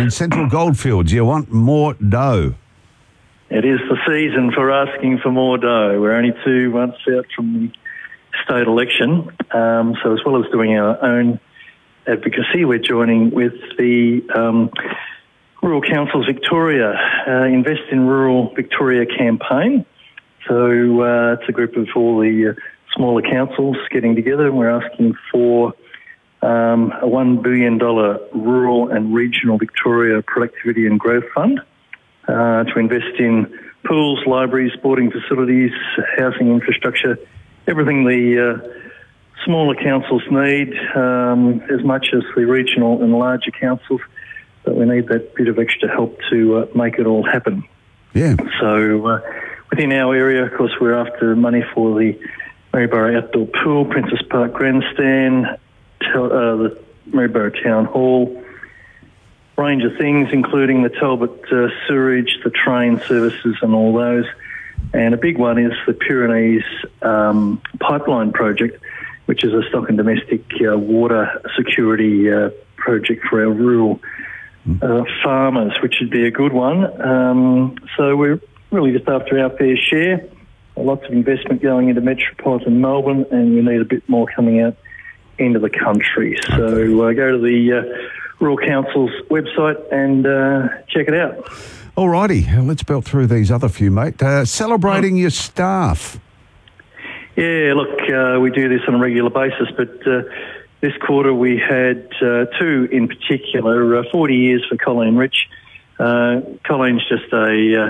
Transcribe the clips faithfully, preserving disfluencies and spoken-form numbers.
And in Central Goldfields, you want more dough. It is the season for asking for more dough. We're only two months out from the state election. Um, so as well as doing our own advocacy, we're joining with the um, Rural Councils Victoria uh, Invest in Rural Victoria campaign. So uh, it's a group of all the uh, smaller councils getting together, and we're asking for um, a one billion dollars Rural and Regional Victoria Productivity and Growth Fund uh, to invest in pools, libraries, sporting facilities, housing infrastructure, everything the uh, smaller councils need, um, as much as the regional and larger councils, but we need that bit of extra help to uh, make it all happen. Yeah. So uh, within our area, of course, we're after money for the Maryborough Outdoor Pool, Princess Park Grandstand, tel- uh, the Maryborough Town Hall, range of things, including the Talbot uh, sewerage, the train services and all those. And a big one is the Pyrenees um, pipeline project, which is a stock and domestic uh, water security uh, project for our rural uh, farmers, which would be a good one. Um, so we're really just after our fair share. Lots of investment going into metropolitan Melbourne, and we need a bit more coming out into the country. So uh, go to the uh, Rural Council's website and uh, check it out. All righty, let's belt through these other few, mate. Uh, celebrating your staff. Yeah, look, uh, we do this on a regular basis, but uh, this quarter we had uh, two in particular. Uh, forty years for Colleen Rich. Uh, Colleen's just a... Uh,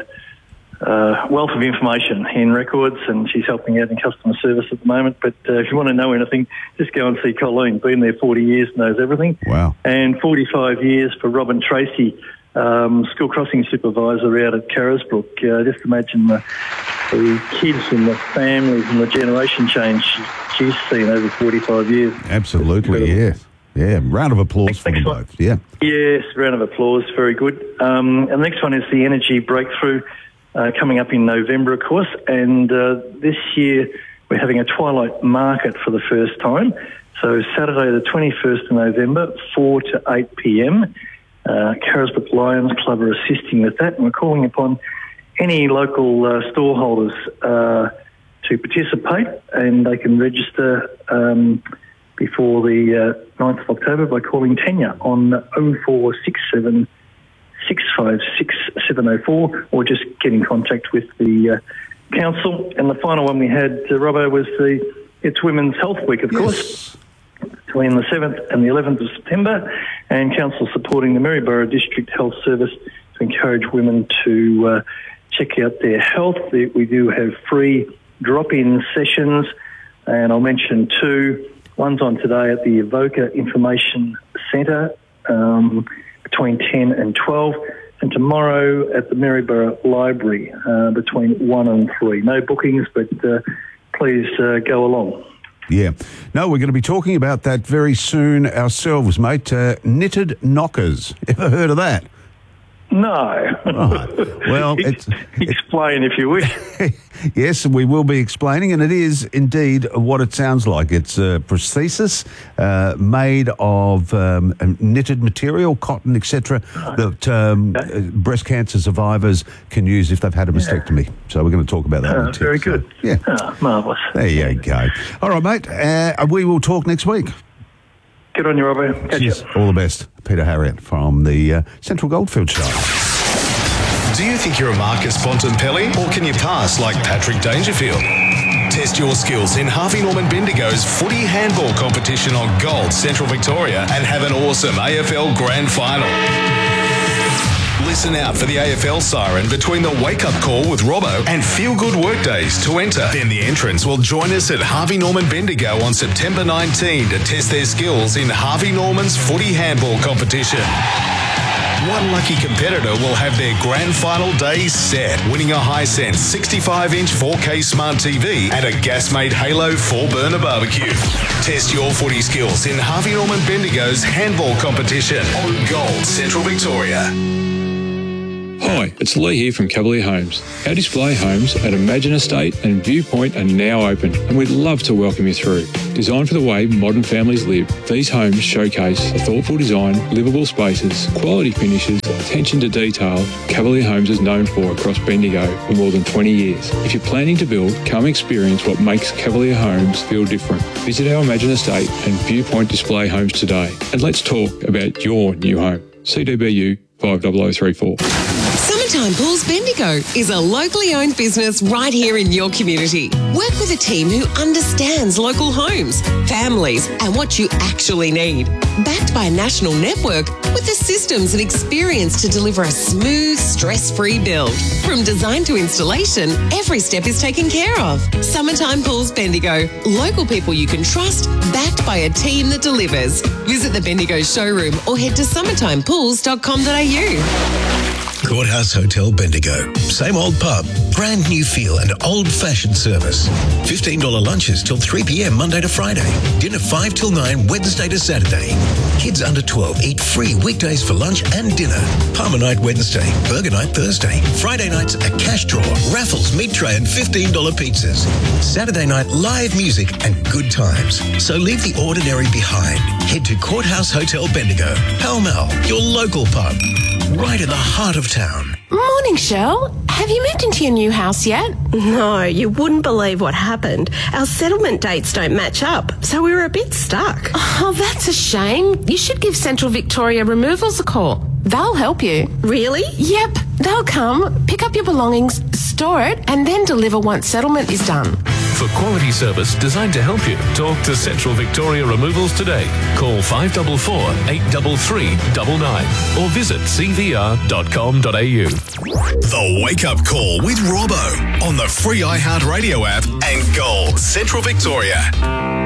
Uh, wealth of information in records, and she's helping out in customer service at the moment. But uh, if you want to know anything, just go and see Colleen. Been there forty years, knows everything. Wow. And forty-five years for Robin Tracy, um, school crossing supervisor out at Carisbrook. Uh, just imagine the, the kids and the families and the generation change she's seen over forty-five years. Absolutely, yeah. Yeah, round of applause for them both, yeah. Yes, round of applause, very good. Um, and the next one is the Energy Breakthrough, Uh, coming up in November, of course, and uh, this year we're having a twilight market for the first time. So Saturday the twenty-first of November, four to eight p.m. Uh, Carisbrook Lions Club are assisting with that, and we're calling upon any local uh, store holders uh, to participate, and they can register um, before the uh, ninth of October by calling Tanya on oh four six seven six five six seven oh four, or just get in contact with the uh, council. And the final one we had, uh, Robbo, was the It's Women's Health Week, of yes. course, between the seventh and the eleventh of September, and council supporting the Maryborough District Health Service to encourage women to uh, check out their health. We do have free drop-in sessions, and I'll mention two. One's on today at the Evoca Information Centre, um, between ten and twelve, and tomorrow at the Maryborough Library uh, between one and three. No bookings, but uh, please uh, go along. Yeah. No, we're going to be talking about that very soon ourselves, mate. Uh, knitted knockers. Ever heard of that? No. Oh, well, it's, explain if you wish. Yes, we will be explaining, and it is indeed what it sounds like. It's a prosthesis uh, made of um, knitted material, cotton, et cetera, that um, okay. breast cancer survivors can use if they've had a mastectomy. Yeah. So we're going to talk about that. Oh, very good. So, yeah. Oh, marvellous. There you go. All right, mate. Uh, we will talk next week. Good on you, Robbo. Catch Cheers. You. All the best. Peter Harriet from the uh, Central Goldfields Show. Do you think you're a Marcus Bontempelli, or can you pass like Patrick Dangerfield? Test your skills in Harvey Norman Bendigo's footy handball competition on Gold, Central Victoria, and have an awesome A F L Grand Final. Listen out for the A F L siren between the wake-up call with Robbo and Feel Good Workdays to enter. Then the entrants will join us at Harvey Norman Bendigo on September nineteenth to test their skills in Harvey Norman's footy handball competition. One lucky competitor will have their grand final day set, winning a Hisense sixty-five inch four K smart T V and a gas-made Halo four burner barbecue. Test your footy skills in Harvey Norman Bendigo's handball competition on Gold, Central Victoria. Hi, it's Lee here from Cavalier Homes. Our display homes at Imagine Estate and Viewpoint are now open, and we'd love to welcome you through. Designed for the way modern families live, these homes showcase a thoughtful design, livable spaces, quality finishes attention to detail Cavalier Homes is known for across Bendigo for more than twenty years. If you're planning to build, come experience what makes Cavalier Homes feel different. Visit our Imagine Estate and Viewpoint Display Homes today, and let's talk about your new home. C D B U five zero zero three four. Summertime Pools Bendigo is a locally owned business right here in your community. Work with a team who understands local homes, families, and what you actually need. Backed by a national network with the systems and experience to deliver a smooth, stress-free build. From design to installation, every step is taken care of. Summertime Pools Bendigo. Local people you can trust, backed by a team that delivers. Visit the Bendigo showroom or head to summertime pools dot com dot a u. Courthouse Hotel Bendigo. Same old pub, brand new feel and old-fashioned service. fifteen dollars lunches till three p.m. Monday to Friday. Dinner five till nine Wednesday to Saturday. Kids under twelve eat free weekdays for lunch and dinner. Palmer night Wednesday, burger night Thursday. Friday nights a cash draw, raffles, meat tray and fifteen dollars pizzas. Saturday night live music and good times. So leave the ordinary behind. Head to Courthouse Hotel Bendigo. Pall Mall, your local pub. Right in the heart of town. Morning, Shell. Have you moved into your new house yet? No, you wouldn't believe what happened. Our settlement dates don't match up, so we were a bit stuck. Oh, that's a shame. You should give Central Victoria Removals a call. They'll help you. Really? Yep. They'll come, pick up your belongings, store it, and then deliver once settlement is done. For quality service designed to help you, talk to Central Victoria Removals today. Call five four four, eight three three nine nine or visit c v r dot com dot a u. The Wake Up Call with Robbo on the free iHeartRadio app and Gold Central Victoria.